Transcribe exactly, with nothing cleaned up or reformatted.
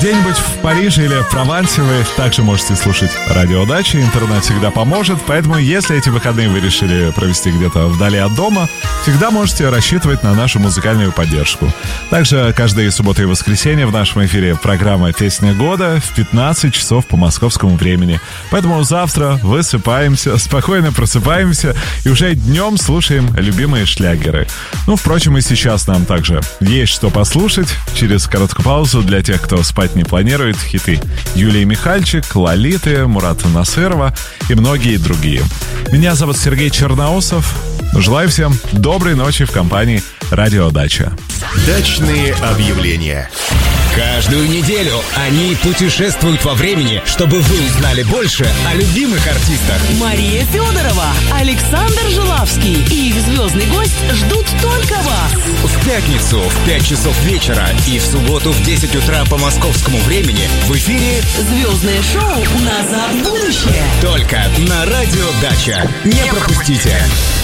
Где-нибудь в Париже или Провансе вы также можете слушать радио Дача. Интернет всегда поможет. Поэтому, если эти выходные вы решили провести где-то вдали от дома, всегда можете рассчитывать на нашу музыкальную поддержку. Также каждые субботы и воскресенье в нашем эфире программа «Песня года» в пятнадцать часов по московскому времени. Поэтому завтра высыпаемся, спокойно просыпаемся и уже днем слушаем любимые шлягеры. Ну, впрочем, и сейчас нам также есть что послушать. Через короткую паузу для тех, кто спать не планирует, хиты Юлии Михальчик, Лолиты, Мурата Насырова и многие другие. Меня зовут Сергей Черноусов. Желаю всем доброй ночи в компании «Радио Дача». Дачные объявления. Каждую неделю они путешествуют во времени, чтобы вы узнали больше о любимых артистах. Мария Федорова, Александр Жилавский и их звездный гость ждут только вас. В пятницу в пять часов вечера и в субботу в десять утра по московскому времени в эфире звездное шоу «Назад в будущее». Только на Радио Дача. Не пропустите.